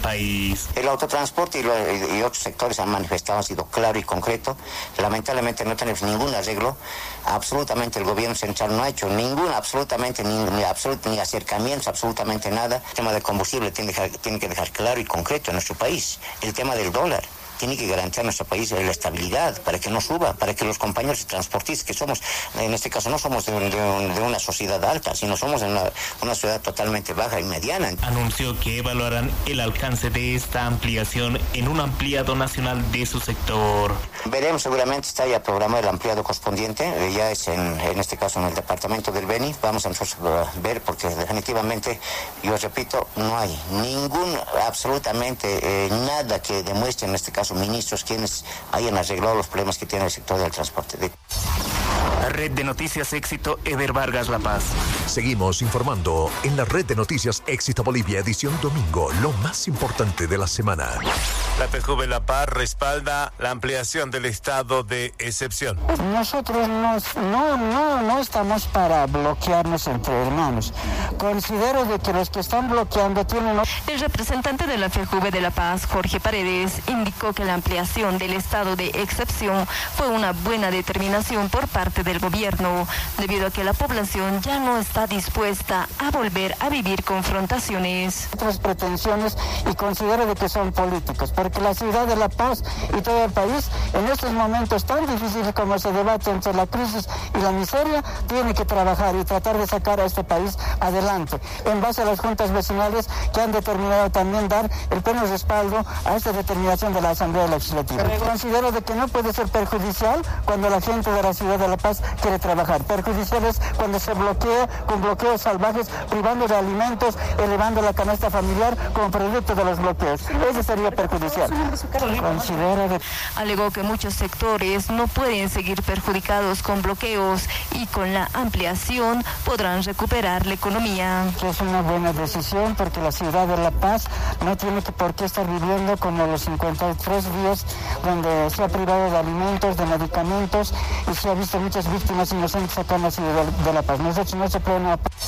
país. El autotransporte y otros sectores han manifestado, han sido claro y concreto. Lamentablemente no tenemos ningún arreglo. Absolutamente el gobierno central no ha hecho ningún, absolutamente ni acercamientos, absolutamente nada. El tema del combustible tiene que dejar claro y concreto en nuestro país. El tema del dólar tiene que garantizar a nuestro país la estabilidad para que no suba, para que los compañeros transportistas que somos, en este caso no somos de una sociedad alta, sino somos de una sociedad totalmente baja y mediana. Anunció que evaluarán el alcance de esta ampliación en un ampliado nacional de su sector. Veremos, seguramente está ya programado el ampliado correspondiente, ya es en este caso en el departamento del Beni. Vamos a nosotros ver, porque definitivamente, yo repito, no hay absolutamente nada que demuestre en este caso ministros quienes hayan arreglado los problemas que tiene el sector del transporte. La red de noticias Éxito, Eder Vargas, La Paz. Seguimos informando en la red de noticias Éxito Bolivia, edición domingo, lo más importante de la semana. La PJV La Paz respalda la ampliación del estado de excepción. Nosotros no estamos para bloquearnos entre hermanos. Considero de que los que están bloqueando tienen... El representante de la FEJUVE de La Paz, Jorge Paredes, indicó que la ampliación del estado de excepción fue una buena determinación por parte del gobierno, debido a que la población ya no está dispuesta a volver a vivir confrontaciones. Otras pretensiones, y considero de que son políticos, porque la ciudad de La Paz y todo el país, en estos momentos tan difíciles como se debate entre la crisis y la miseria, tiene que trabajar y tratar de sacar a este país adelante, en base a las juntas vecinales que han determinado también dar el pleno respaldo a esta determinación de la Asamblea Legislativa. Considero de que no puede ser perjudicial cuando la gente de la ciudad de La Paz quiere trabajar. Perjudicial es cuando se bloquea con bloqueos salvajes, privando de alimentos, elevando la canasta familiar como producto de los bloqueos. Ese sería perjudicial. Alegó que muchos sectores no pueden seguir perjudicados con bloqueos y con la ampliación podrán recuperar la economía. Es una buena decisión porque la ciudad de La Paz no tiene por qué estar viviendo como los 53 días donde se ha privado de alimentos, de medicamentos y se ha visto muchas víctimas inocentes acá en la ciudad de La Paz. Nosotros no se pueden...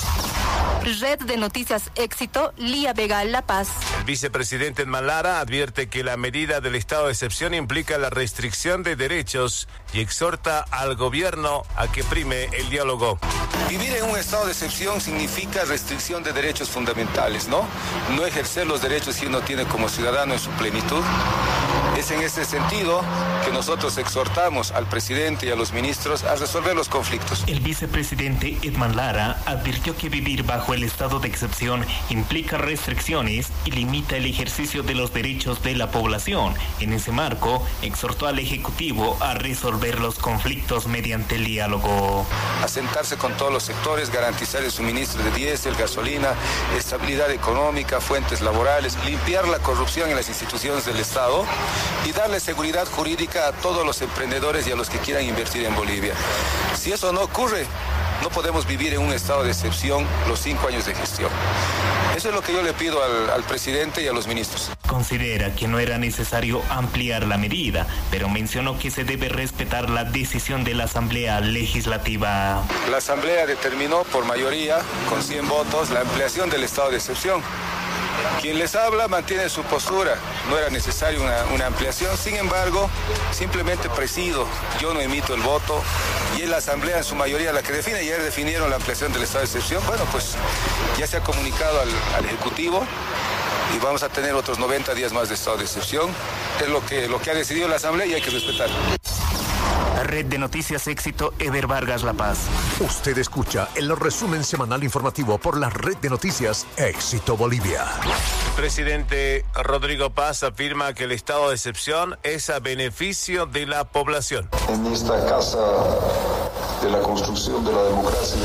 Red de Noticias Éxito, Lía Vega, La Paz. El vicepresidente Edman Lara advierte que la medida del estado de excepción implica la restricción de derechos y exhorta al gobierno a que prime el diálogo. Vivir en un estado de excepción significa restricción de derechos fundamentales, ¿no? No ejercer los derechos que uno tiene como ciudadano en su plenitud. Es en este sentido que nosotros exhortamos al presidente y a los ministros a resolver los conflictos. El vicepresidente Edman Lara advirtió que vivir bajo el estado de excepción implica restricciones y limita el ejercicio de los derechos de la población. En ese marco, exhortó al Ejecutivo a resolver los conflictos mediante el diálogo. A sentarse con todos los sectores, garantizar el suministro de diésel, gasolina, estabilidad económica, fuentes laborales, limpiar la corrupción en las instituciones del Estado y darle seguridad jurídica a todos los emprendedores y a los que quieran invertir en Bolivia. Si eso no ocurre, no podemos vivir en un estado de excepción los 5 años de gestión. Eso es lo que yo le pido al presidente y a los ministros. Considera que no era necesario ampliar la medida, pero mencionó que se debe respetar la decisión de la Asamblea Legislativa. La Asamblea determinó por mayoría, con 100 votos, la ampliación del estado de excepción. Quien les habla mantiene su postura, no era necesaria una ampliación, sin embargo, simplemente presido, yo no emito el voto y es la Asamblea en su mayoría la que define. Ayer definieron la ampliación del estado de excepción, bueno, pues ya se ha comunicado al Ejecutivo y vamos a tener otros 90 días más de estado de excepción, es lo que ha decidido la Asamblea y hay que respetarlo. Red de Noticias Éxito, Eder Vargas, La Paz. Usted escucha el resumen semanal informativo por la Red de Noticias Éxito Bolivia. El presidente Rodrigo Paz afirma que el estado de excepción es a beneficio de la población. En esta casa de la construcción de la democracia,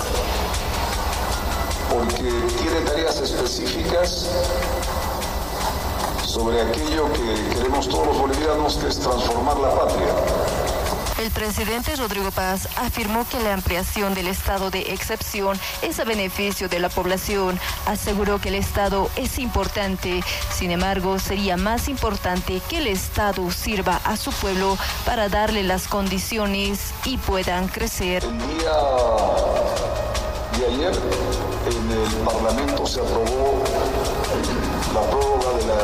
porque tiene tareas específicas sobre aquello que queremos todos los bolivianos, que es transformar la patria. El presidente Rodrigo Paz afirmó que la ampliación del estado de excepción es a beneficio de la población. Aseguró que el Estado es importante, sin embargo, sería más importante que el Estado sirva a su pueblo para darle las condiciones y puedan crecer. El día de ayer en el Parlamento se aprobó la prórroga de la